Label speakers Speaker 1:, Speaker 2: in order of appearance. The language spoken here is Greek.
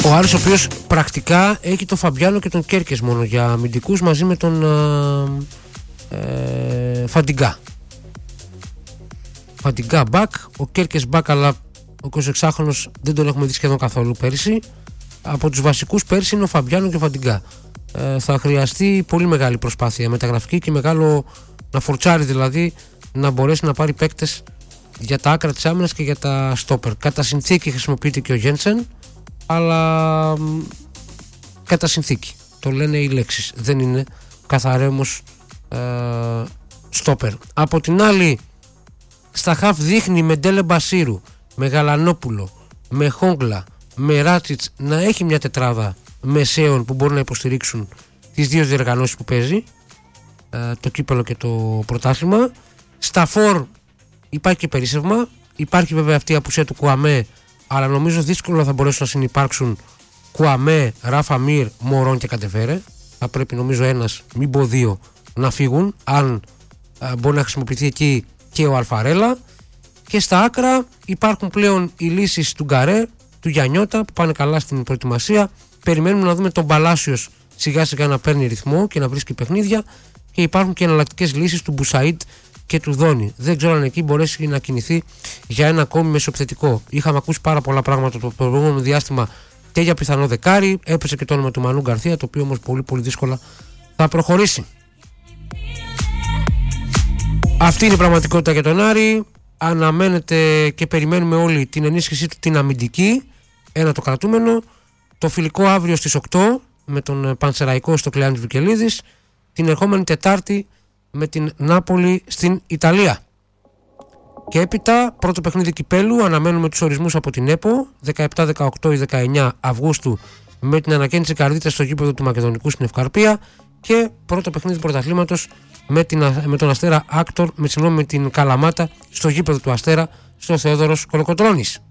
Speaker 1: Ο Άρης, ο οποίος πρακτικά έχει τον Φαμπιάνο και τον Κέρκες μόνο για αμυντικούς, μαζί με τον Φαντιγκά. Φαντιγκά μπακ, ο Κέρκες μπακ, αλλά ο 26χρονος δεν τον έχουμε δει σχεδόν καθόλου πέρυσι. Από τους βασικούς πέρυσι είναι ο Φαμπιάνο και ο Φαντιγκά. Θα χρειαστεί πολύ μεγάλη προσπάθεια μεταγραφική και μεγάλο να φορτσάρει, δηλαδή να μπορέσει να πάρει παίκτες για τα άκρα της άμυνας και για τα στόπερ. Κατά συνθήκη χρησιμοποιείται και ο Γέντσεν, αλλά κατά συνθήκη. Το λένε οι λέξεις. Δεν είναι καθαρέμος στόπερ. Από την άλλη, στα χαφ δείχνει με Ντέλε Μπασίρου, με Γαλανόπουλο, με Χόγκλα, με Ράτσιτς να έχει μια τετράδα μεσαίων που μπορούν να υποστηρίξουν τις δύο διοργανώσεις που παίζει, το κύπελο και το πρωτάθλημα. Στα φορ υπάρχει και περίσσευμα. Υπάρχει βέβαια αυτή η απουσία του Κουαμέ, αλλά νομίζω δύσκολα θα μπορέσουν να συνυπάρξουν Κουαμέ, Ράφα Μίρ, Μωρόν και Καντεβέρε. Θα πρέπει νομίζω ένας, μην πω δύο, να φύγουν, αν μπορεί να χρησιμοποιηθεί εκεί και ο Αλφαρέλα. Και στα άκρα υπάρχουν πλέον οι λύσεις του Γκαρέ, του Γιαννιώτα, που πάνε καλά στην προετοιμασία. Περιμένουμε να δούμε τον Παλάσιος σιγά σιγά να παίρνει ρυθμό και να βρίσκει παιχνίδια. Και υπάρχουν και εναλλακτικές λύσεις του Μπουσαΐντ και του Δόνι. Δεν ξέρω αν εκεί μπορέσει να κινηθεί για ένα ακόμη μεσοεπιθετικό. Είχαμε ακούσει πάρα πολλά πράγματα το προηγούμενο διάστημα και για πιθανό δεκάρι. Έπεσε και το όνομα του Μανού Γκαρθία, το οποίο όμως πολύ πολύ δύσκολα θα προχωρήσει. Αυτή είναι η πραγματικότητα για τον Άρη. Αναμένεται και περιμένουμε όλοι την ενίσχυσή του την αμυντική. Ένα το κρατούμενο. Το φιλικό αύριο στις 8 με τον Πανσεραϊκό στο Κλεάνης Βικελίδης. Την ερχόμενη Τετάρτη με την Νάπολη στην Ιταλία. Και έπειτα πρώτο παιχνίδι κυπέλου, αναμένουμε τους ορισμούς από την ΕΠΟ 17, 18 ή 19 Αυγούστου με την ανακαίνιση Καρδίτας στο γήπεδο του Μακεδονικού στην Ευκαρπία. Και πρώτο παιχνίδι πρωταθλήματος με τον Αστέρα Άκτορ, με την Καλαμάτα στο γήπεδο του Αστέρα στο Θεόδωρος Κολοκοτρώνης.